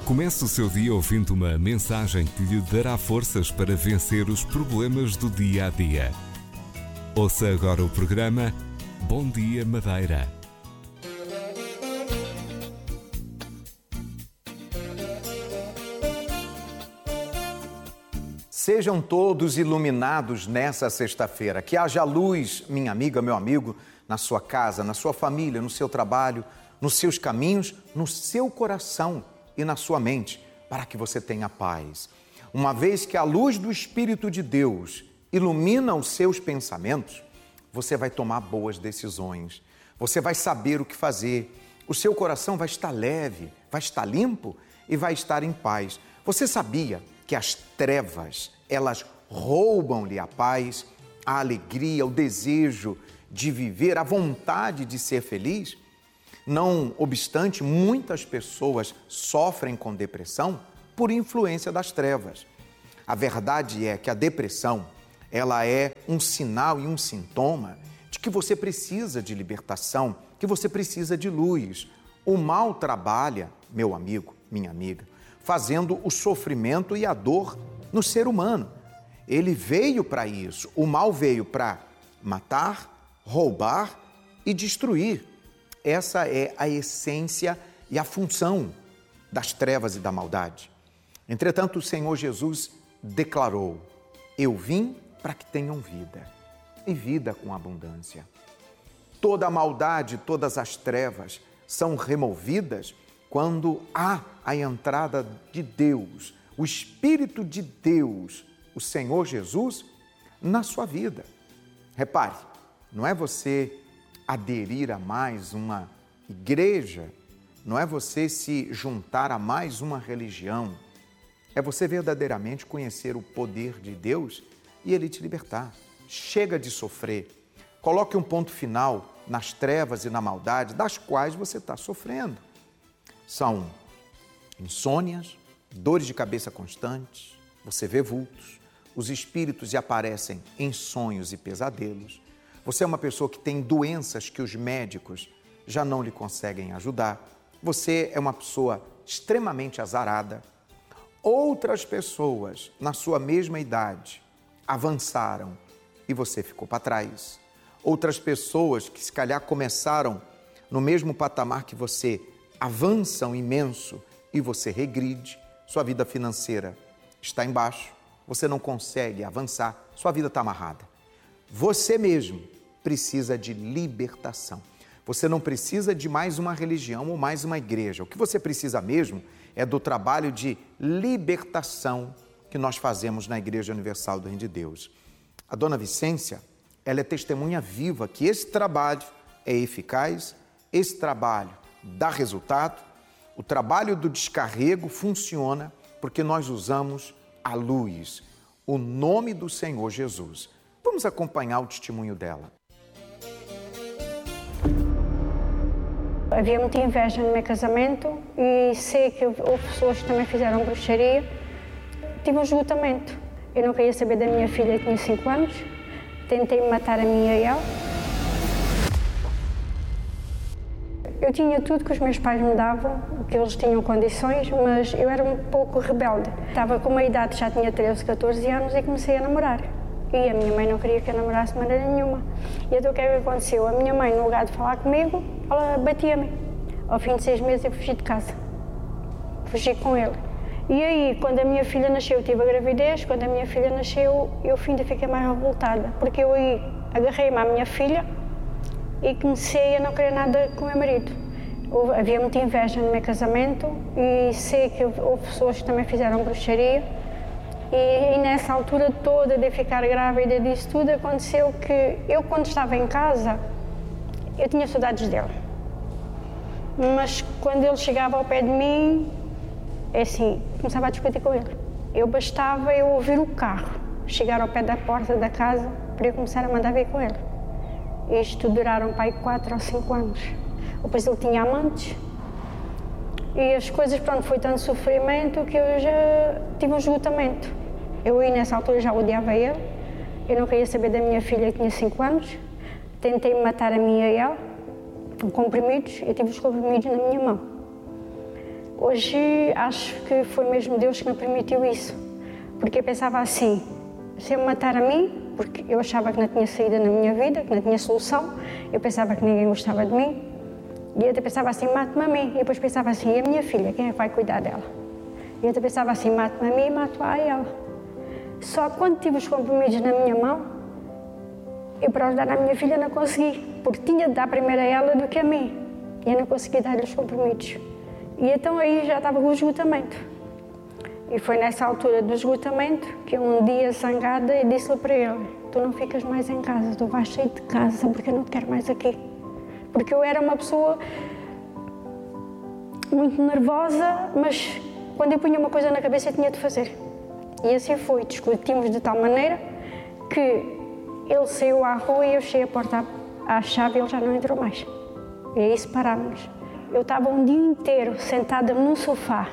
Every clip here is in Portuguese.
Comece o seu dia ouvindo uma mensagem que lhe dará forças para vencer os problemas do dia a dia. Ouça agora o programa Bom Dia Madeira. Sejam todos iluminados nessa sexta-feira. Que haja luz, minha amiga, meu amigo, na sua casa, na sua família, no seu trabalho, nos seus caminhos, no seu coração e na sua mente, para que você tenha paz. Uma vez que a luz do Espírito de Deus ilumina os seus pensamentos, você vai tomar boas decisões, você vai saber o que fazer, o seu coração vai estar leve, vai estar limpo e vai estar em paz. Você sabia que as trevas, elas roubam-lhe a paz, a alegria, o desejo de viver, a vontade de ser feliz? Não obstante, muitas pessoas sofrem com depressão por influência das trevas. A verdade é que a depressão, ela é um sinal e um sintoma de que você precisa de libertação, que você precisa de luz. O mal trabalha, meu amigo, minha amiga, fazendo o sofrimento e a dor no ser humano. Ele veio para isso. O mal veio para matar, roubar e destruir. Essa é a essência e a função das trevas e da maldade. Entretanto, o Senhor Jesus declarou: eu vim para que tenham vida, e vida com abundância. Toda a maldade, todas as trevas são removidas quando há a entrada de Deus, o Espírito de Deus, o Senhor Jesus, na sua vida. Repare, não é você aderir a mais uma igreja, não é você se juntar a mais uma religião, é você verdadeiramente conhecer o poder de Deus e Ele te libertar. Chega de sofrer, coloque um ponto final nas trevas e na maldade das quais você está sofrendo. São insônias, dores de cabeça constantes, você vê vultos, os espíritos lhe aparecem em sonhos e pesadelos. Você é uma pessoa que tem doenças que os médicos já não lhe conseguem ajudar. Você é uma pessoa extremamente azarada. Outras pessoas, na sua mesma idade, avançaram e você ficou para trás. Outras pessoas que se calhar começaram no mesmo patamar que você, avançam imenso e você regride. Sua vida financeira está embaixo, você não consegue avançar, sua vida está amarrada. Você mesmo precisa de libertação. Você não precisa de mais uma religião ou mais uma igreja. O que você precisa mesmo é do trabalho de libertação que nós fazemos na Igreja Universal do Reino de Deus. A dona Vicência, ela é testemunha viva que esse trabalho é eficaz, esse trabalho dá resultado, o trabalho do descarrego funciona porque nós usamos a luz, o nome do Senhor Jesus. Vamos acompanhar o testemunho dela. Havia muita inveja no meu casamento e sei que houve pessoas que também fizeram bruxaria. Tive um esgotamento. Eu não queria saber da minha filha, que tinha 5 anos. Tentei matar a minha e ela. Eu tinha tudo que os meus pais me davam, que eles tinham condições, mas eu era um pouco rebelde. Estava com uma idade, já tinha 13, 14 anos e comecei a namorar. E a minha mãe não queria que eu namorasse de maneira nenhuma. E então o que é que aconteceu? A minha mãe, no lugar de falar comigo, ela batia-me. Ao fim de 6 meses eu fugi de casa. Fugi com ele. E aí, quando a minha filha nasceu, eu tive a gravidez. Quando a minha filha nasceu, eu fiquei mais revoltada. Porque eu aí agarrei-me à minha filha e comecei a não querer nada com o meu marido. Havia muita inveja no meu casamento e sei que houve pessoas que também fizeram bruxaria. E nessa altura toda de ficar grávida disso tudo, aconteceu que eu, quando estava em casa, eu tinha saudades dele. Mas quando ele chegava ao pé de mim, é assim, começava a discutir com ele. Bastava eu ouvir o carro chegar ao pé da porta da casa para eu começar a mandar vir com ele. Isto duraram para aí 4 ou 5 anos. Depois ele tinha amantes. E as coisas, pronto, foi tanto sofrimento que eu já tive um esgotamento. Eu aí nessa altura já odiava ele, eu não queria saber da minha filha que tinha 5 anos, tentei matar a minha e ela, com comprimidos, eu tive os comprimidos na minha mão. Hoje acho que foi mesmo Deus que me permitiu isso, porque eu pensava assim, se eu me matar a mim, porque eu achava que não tinha saída na minha vida, que não tinha solução, eu pensava que ninguém gostava de mim, e eu até pensava assim, mate-me a mim, e depois pensava assim, e a minha filha, quem é que vai cuidar dela? E eu até pensava assim, mate-me a mim e mato a ela. Só quando tive os comprimidos na minha mão, eu para ajudar a minha filha não consegui, porque tinha de dar primeiro a ela do que a mim, e eu não consegui dar-lhe os comprimidos. E então aí já estava com o esgotamento. E foi nessa altura do esgotamento que eu um dia zangada e disse-lhe para ele, tu não ficas mais em casa, tu vais sair de casa porque eu não te quero mais aqui. Porque eu era uma pessoa muito nervosa, mas quando eu punha uma coisa na cabeça eu tinha de fazer. E assim foi, discutimos de tal maneira que ele saiu à rua e eu fechei a porta à chave e ele já não entrou mais. E aí separámos-nos. Eu estava um dia inteiro sentada-me num sofá.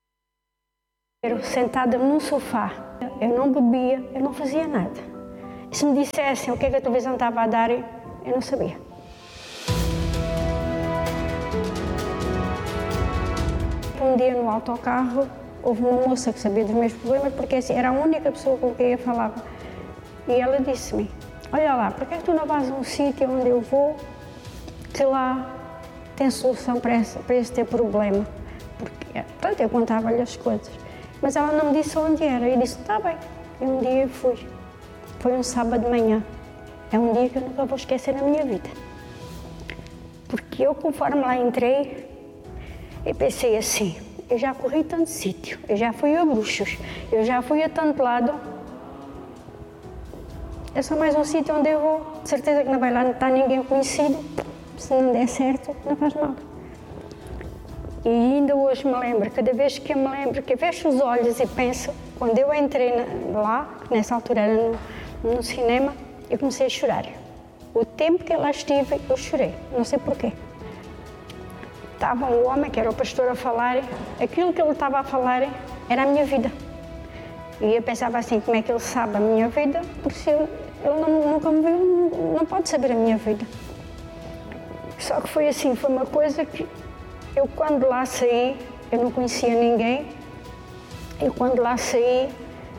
Eu não bebia, eu não fazia nada. E se me dissessem o que é que a televisão estava a dar, eu não sabia. Um dia no autocarro, houve uma moça que sabia dos meus problemas, porque assim, era a única pessoa com quem eu falava. E ela disse-me, olha lá, por que é que tu não vais a um sítio onde eu vou, que lá tem solução para esse teu problema? Porque, portanto, eu contava-lhe as coisas. Mas ela não me disse onde era. Eu disse, está bem. E um dia eu fui. Foi um sábado de manhã. É um dia que eu nunca vou esquecer na minha vida. Porque eu, conforme lá entrei, eu pensei assim, eu já corri tanto sítio, eu já fui a Bruxos, eu já fui a tanto lado. É só mais um sítio onde eu vou. De certeza que não vai lá estar ninguém conhecido. Se não der certo, não faz mal. E ainda hoje me lembro, cada vez que eu me lembro, que eu fecho os olhos e penso, quando eu entrei lá, nessa altura era no cinema, eu comecei a chorar. O tempo que eu lá estive, eu chorei, não sei porquê. Estava um homem, que era o pastor, a falar, aquilo que ele estava a falar era a minha vida. E eu pensava assim, como é que ele sabe a minha vida? Porque se ele nunca me viu, não pode saber a minha vida. Só que foi assim, foi uma coisa que eu quando lá saí, eu não conhecia ninguém, e quando lá saí,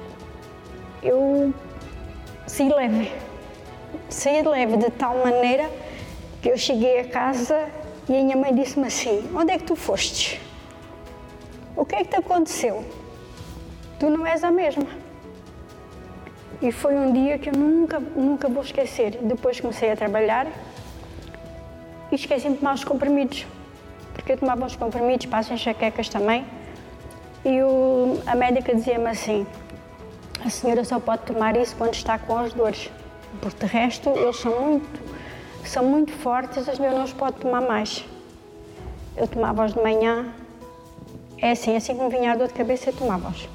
eu saí leve de tal maneira que eu cheguei a casa e a minha mãe disse-me assim, onde é que tu foste? O que é que te aconteceu? Tu não és a mesma. E foi um dia que eu nunca vou esquecer. Depois comecei a trabalhar e esqueci-me de tomar os comprimidos. Porque eu tomava os comprimidos para as enxaquecas também. E a médica dizia-me assim, a senhora só pode tomar isso quando está com as dores. Porque de resto, eles são muito fortes, a senhora não os pode tomar mais. Eu tomava-os de manhã, assim que me vinha a dor de cabeça, eu tomava-os.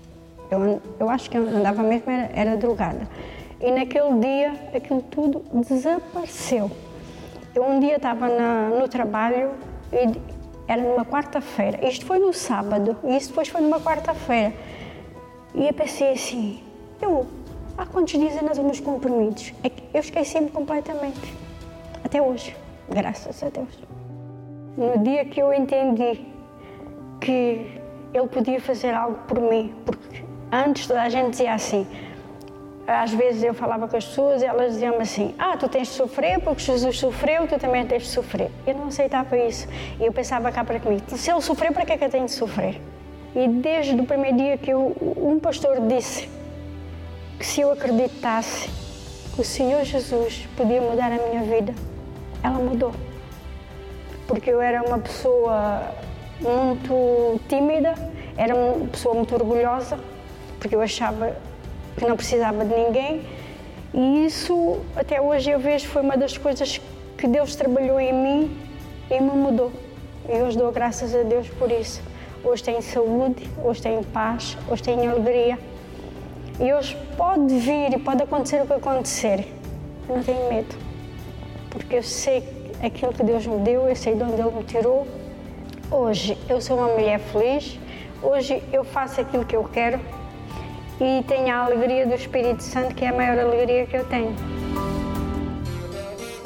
Eu acho que eu andava mesmo, era drogada. E naquele dia, aquilo tudo desapareceu. Eu um dia estava no trabalho, e era numa quarta-feira, isto foi no sábado, e isso depois foi numa quarta-feira. E eu pensei assim, há quantos dias ainda somos comprimidos? É que eu esqueci-me completamente, até hoje, graças a Deus. No dia que eu entendi que Ele podia fazer algo por mim, porque antes toda a gente dizia assim, às vezes eu falava com as pessoas e elas diziam-me assim, tu tens de sofrer porque Jesus sofreu, tu também tens de sofrer. Eu não aceitava isso e eu pensava cá para comigo, se Ele sofreu, para que é que eu tenho de sofrer? E desde o primeiro dia que um pastor disse que se eu acreditasse que o Senhor Jesus podia mudar a minha vida, ela mudou. Porque eu era uma pessoa muito tímida, era uma pessoa muito orgulhosa, porque eu achava que não precisava de ninguém, e isso até hoje eu vejo foi uma das coisas que Deus trabalhou em mim e me mudou. E hoje dou graças a Deus por isso. Hoje tenho saúde, hoje tenho paz, hoje tenho alegria. E hoje pode vir e pode acontecer o que acontecer. Eu não tenho medo, porque eu sei aquilo que Deus me deu, eu sei de onde Ele me tirou. Hoje eu sou uma mulher feliz, hoje eu faço aquilo que eu quero e tenho a alegria do Espírito Santo, que é a maior alegria que eu tenho.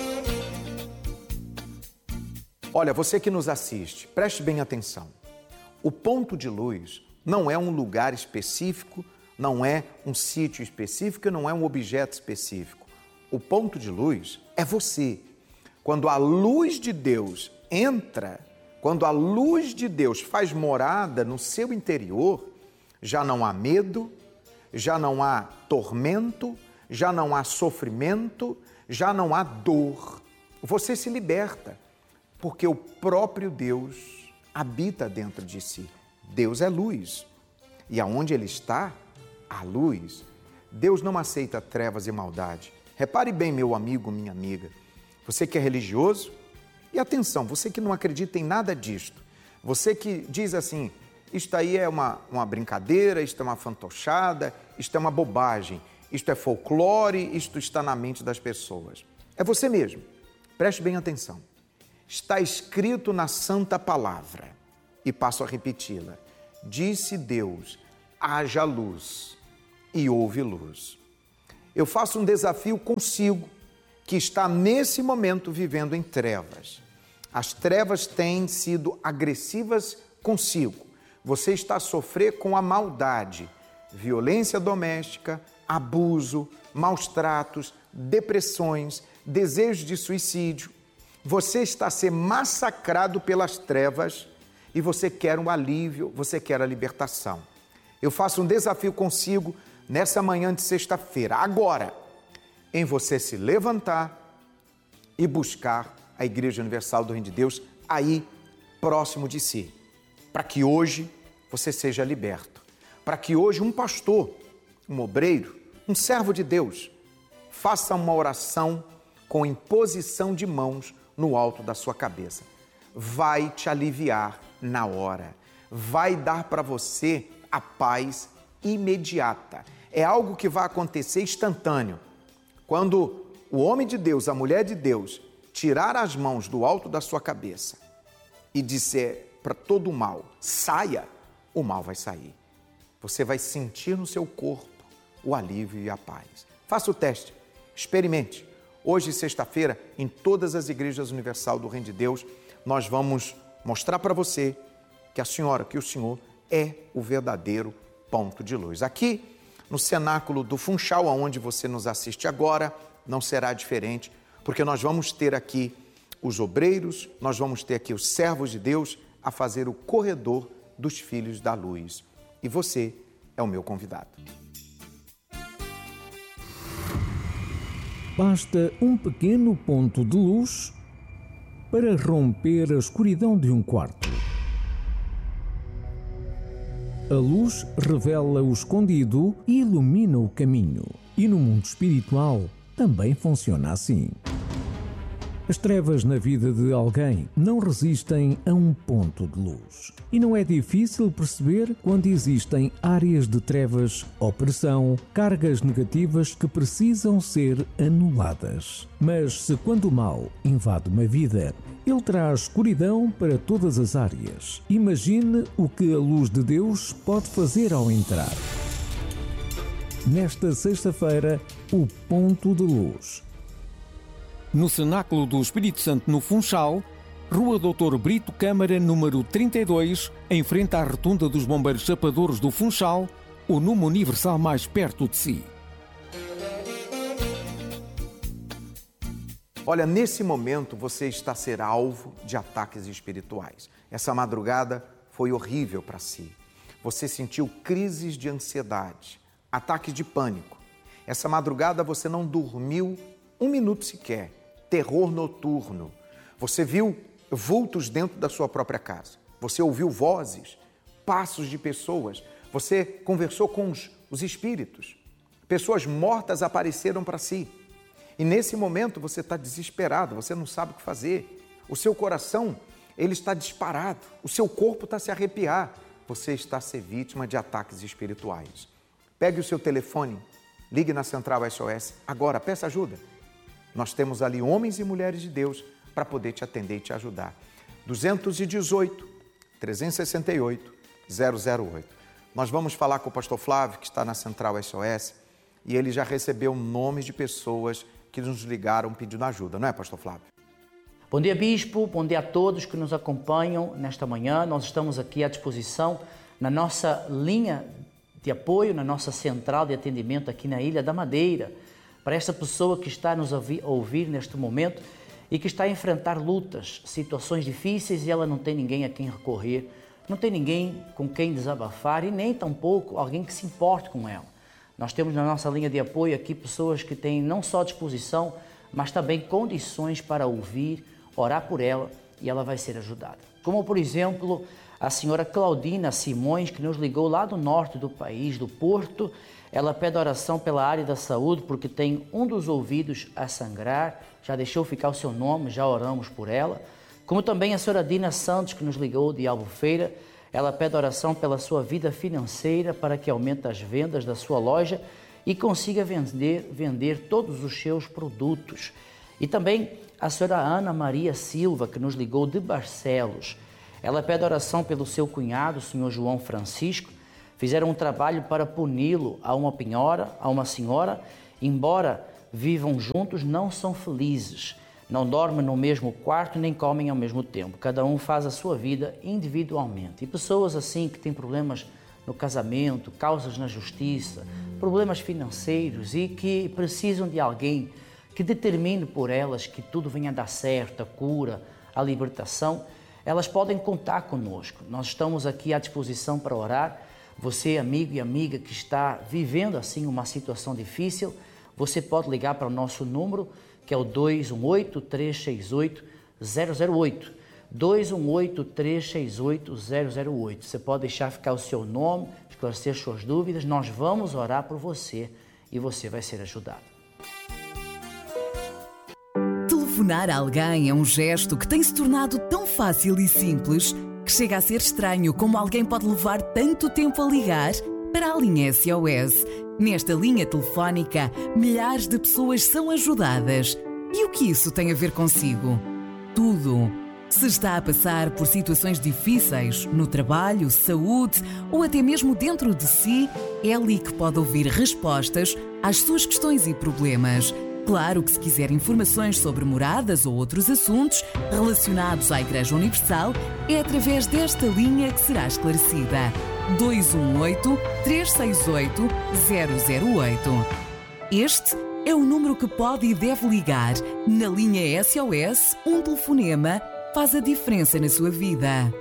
Olha, você que nos assiste, preste bem atenção. O ponto de luz não é um lugar específico, não é um sítio específico, não é um objeto específico. O ponto de luz é você. Quando a luz de Deus entra, quando a luz de Deus faz morada no seu interior, já não há medo, já não há tormento, já não há sofrimento, já não há dor. Você se liberta, porque o próprio Deus habita dentro de si. Deus é luz. E aonde Ele está, há luz. Deus não aceita trevas e maldade. Repare bem, meu amigo, minha amiga. Você que é religioso, e atenção, você que não acredita em nada disto, você que diz assim, isto aí é uma brincadeira, isto é uma fantochada, isto é uma bobagem, isto é folclore, isto está na mente das pessoas. É você mesmo. Preste bem atenção. Está escrito na Santa Palavra, e passo a repeti-la. Disse Deus, haja luz, e houve luz. Eu faço um desafio consigo, que está nesse momento vivendo em trevas. As trevas têm sido agressivas consigo. Você está a sofrer com a maldade, violência doméstica, abuso, maus tratos, depressões, desejos de suicídio. Você está a ser massacrado pelas trevas e você quer um alívio, você quer a libertação. Eu faço um desafio consigo nessa manhã de sexta-feira, agora, em você se levantar e buscar a Igreja Universal do Reino de Deus aí próximo de si, para que hoje você seja liberto, para que hoje um pastor, um obreiro, um servo de Deus, faça uma oração com imposição de mãos no alto da sua cabeça. Vai te aliviar na hora, vai dar para você a paz imediata. É algo que vai acontecer instantâneo. Quando o homem de Deus, a mulher de Deus, tirar as mãos do alto da sua cabeça e disser para todo o mal, saia, o mal vai sair. Você vai sentir no seu corpo o alívio e a paz. Faça o teste, experimente. Hoje, sexta-feira, em todas as igrejas universal do Reino de Deus, nós vamos mostrar para você que a senhora, que o senhor é o verdadeiro ponto de luz. Aqui, no cenáculo do Funchal, onde você nos assiste agora, não será diferente, porque nós vamos ter aqui os obreiros, nós vamos ter aqui os servos de Deus a fazer o corredor dos filhos da luz. E você é o meu convidado. Basta um pequeno ponto de luz para romper a escuridão de um quarto. A luz revela o escondido e ilumina o caminho. E no mundo espiritual também funciona assim. As trevas na vida de alguém não resistem a um ponto de luz. E não é difícil perceber quando existem áreas de trevas, opressão, cargas negativas que precisam ser anuladas. Mas se quando o mal invade uma vida, ele traz escuridão para todas as áreas. Imagine o que a luz de Deus pode fazer ao entrar. Nesta sexta-feira, o ponto de luz. No Cenáculo do Espírito Santo, no Funchal, Rua Doutor Brito Câmara, número 32, em frente à Rotunda dos Bombeiros Chapadores do Funchal, o número universal mais perto de si. Olha, nesse momento você está a ser alvo de ataques espirituais. Essa madrugada foi horrível para si. Você sentiu crises de ansiedade, ataques de pânico. Essa madrugada você não dormiu um minuto sequer. Terror noturno. Você viu vultos dentro da sua própria casa. Você ouviu vozes, passos de pessoas. Você conversou com os espíritos. Pessoas mortas apareceram para si. E nesse momento você está desesperado, você não sabe o que fazer. O seu coração, ele está disparado. O seu corpo está a se arrepiar. Você está a ser vítima de ataques espirituais. Pegue o seu telefone, ligue na Central SOS. Agora, peça ajuda. Nós temos ali homens e mulheres de Deus para poder te atender e te ajudar. 218-368-008. Nós vamos falar com o pastor Flávio, que está na Central SOS, e ele já recebeu nomes de pessoas que nos ligaram pedindo ajuda, não é, pastor Flávio? Bom dia, Bispo, bom dia a todos que nos acompanham nesta manhã. Nós estamos aqui à disposição na nossa linha de apoio, na nossa central de atendimento aqui na Ilha da Madeira, para esta pessoa que está nos ouvir neste momento e que está a enfrentar lutas, situações difíceis e ela não tem ninguém a quem recorrer, não tem ninguém com quem desabafar e nem tampouco alguém que se importe com ela. Nós temos na nossa linha de apoio aqui pessoas que têm não só disposição, mas também condições para ouvir, orar por ela e ela vai ser ajudada. Como, por exemplo, a senhora Claudina Simões, que nos ligou lá do norte do país, do Porto. Ela pede oração pela área da saúde porque tem um dos ouvidos a sangrar. Já deixou ficar o seu nome, já oramos por ela. Como também a senhora Dina Santos, que nos ligou de Albufeira. Ela pede oração pela sua vida financeira para que aumente as vendas da sua loja e consiga vender todos os seus produtos. E também a senhora Ana Maria Silva, que nos ligou de Barcelos. Ela pede oração pelo seu cunhado, o senhor João Francisco. Fizeram um trabalho para puni-lo a uma senhora, embora vivam juntos, não são felizes. Não dormem no mesmo quarto nem comem ao mesmo tempo. Cada um faz a sua vida individualmente. E pessoas assim que têm problemas no casamento, causas na justiça, problemas financeiros e que precisam de alguém que determine por elas que tudo venha a dar certo, a cura, a libertação, elas podem contar conosco. Nós estamos aqui à disposição para orar. Você, amigo e amiga que está vivendo assim uma situação difícil, você pode ligar para o nosso número, que é o 218-368-008. 218-368-008. Você pode deixar ficar o seu nome, esclarecer suas dúvidas. Nós vamos orar por você e você vai ser ajudado. Telefonar a alguém é um gesto que tem se tornado tão fácil e simples que chega a ser estranho como alguém pode levar tanto tempo a ligar para a linha SOS. Nesta linha telefónica, milhares de pessoas são ajudadas. E o que isso tem a ver consigo? Tudo. Se está a passar por situações difíceis no trabalho, saúde ou até mesmo dentro de si, é ali que pode ouvir respostas às suas questões e problemas. Claro que se quiser informações sobre moradas ou outros assuntos relacionados à Igreja Universal, é através desta linha que será esclarecida. 218-368-008. Este é o número que pode e deve ligar. Na linha SOS, um telefonema faz a diferença na sua vida.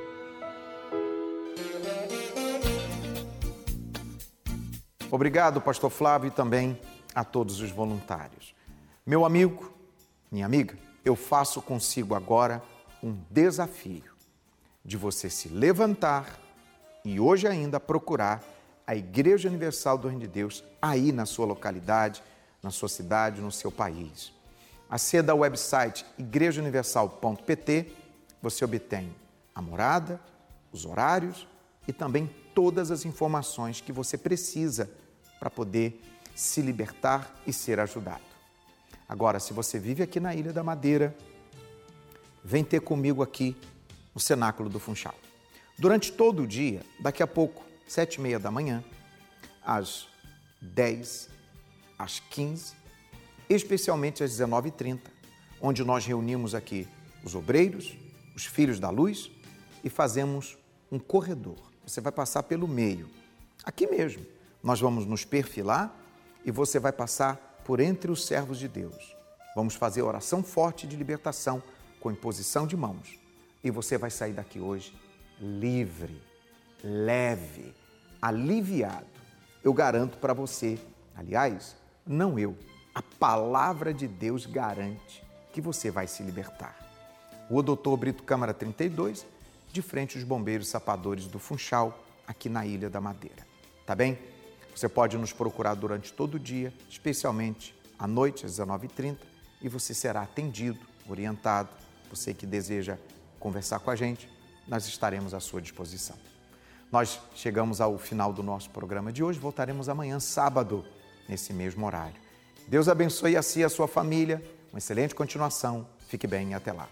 Obrigado, pastor Flávio, e também a todos os voluntários. Meu amigo, minha amiga, eu faço consigo agora um desafio de você se levantar e hoje ainda procurar a Igreja Universal do Reino de Deus aí na sua localidade, na sua cidade, no seu país. Aceda ao website igrejauniversal.pt, você obtém a morada, os horários e também todas as informações que você precisa para poder se libertar e ser ajudado. Agora, se você vive aqui na Ilha da Madeira, vem ter comigo aqui no Cenáculo do Funchal. Durante todo o dia, daqui a pouco, 7h30 da manhã, às 10, às 15, especialmente às 19h30, onde nós reunimos aqui os obreiros, os filhos da luz e fazemos um corredor. Você vai passar pelo meio, aqui mesmo. Nós vamos nos perfilar e você vai passar por entre os servos de Deus. Vamos fazer oração forte de libertação com imposição de mãos. E você vai sair daqui hoje livre, leve, aliviado. Eu garanto para você, aliás, não eu, a palavra de Deus garante que você vai se libertar. Rua Doutor Brito Câmara 32, de frente aos bombeiros sapadores do Funchal, aqui na Ilha da Madeira. Tá bem? Você pode nos procurar durante todo o dia, especialmente à noite, às 19h30, e você será atendido, orientado. Você que deseja conversar com a gente, nós estaremos à sua disposição. Nós chegamos ao final do nosso programa de hoje, voltaremos amanhã, sábado, nesse mesmo horário. Deus abençoe a si e a sua família, uma excelente continuação, fique bem e até lá.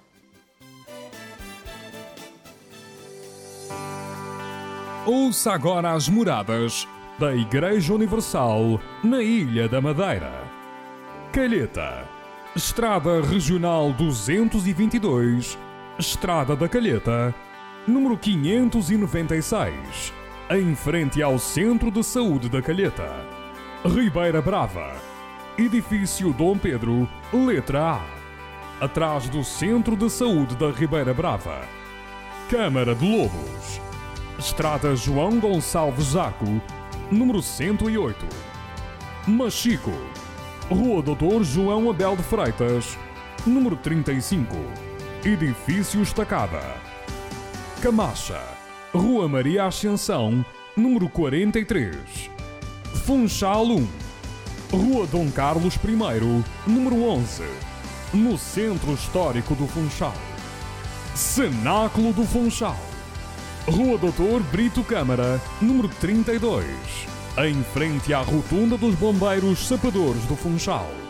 Ouça agora as moradas da Igreja Universal na Ilha da Madeira. Calheta, Estrada Regional 222, Estrada da Calheta, número 596, em frente ao Centro de Saúde da Calheta. Ribeira Brava, Edifício Dom Pedro, letra A, atrás do Centro de Saúde da Ribeira Brava. Câmara de Lobos, Estrada João Gonçalves Zaco, número 108. Machico, Rua Doutor João Abel de Freitas, número 35, Edifício Estacada. Camacha, Rua Maria Ascensão, número 43. Funchal 1, Rua Dom Carlos I, número 11, no Centro Histórico do Funchal. Cenáculo do Funchal, Rua Doutor Brito Câmara, número 32, em frente à Rotunda dos Bombeiros Sapadores do Funchal.